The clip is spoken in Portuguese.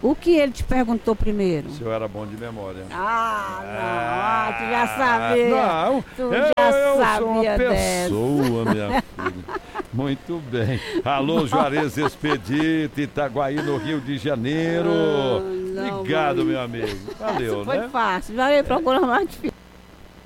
O que ele te perguntou primeiro? Se eu era bom de memória. Não, tu já sabia. Não, Tu já eu sabia sou uma dessa. pessoa, minha filha. Muito bem. Alô, Juarez Expedito, Itaguaí, no Rio de Janeiro. Não, Obrigado, mãe. meu amigo. Valeu, Foi né? fácil. Vai procurar mais difícil.